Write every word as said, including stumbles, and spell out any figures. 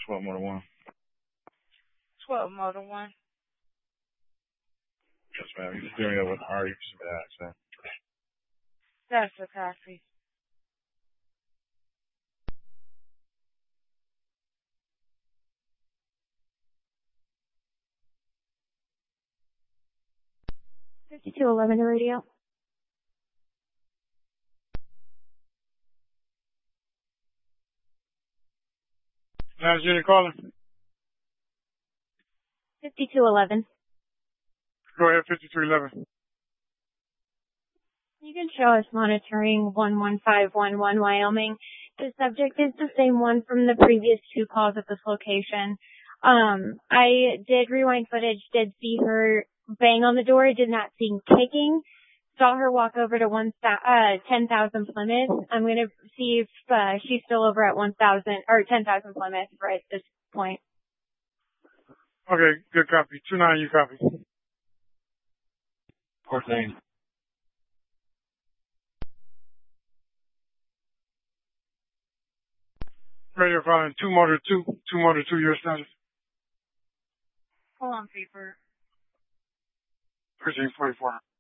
twelve Motor one. twelve Motor one. Yes, ma'am. You just doing it with R. You can submit an accident. That's a copy. fifty-two eleven radio. Last unit calling. fifty-two eleven. Go ahead, fifty-three eleven. You can show us monitoring one one five one one Wyoming. The subject is the same one from the previous two calls at this location. Um, I did rewind footage, did see her bang on the door, did not see kicking. Saw her walk over to one uh ten thousand Plymouth. I'm gonna see if uh, she's still over at one thousand or ten thousand Plymouth right at this point. Okay, good copy. Two nine, you copy. fourteen. Radio calling two motor two, two motor two, your status. Hold on, paper. thirteen forty-four.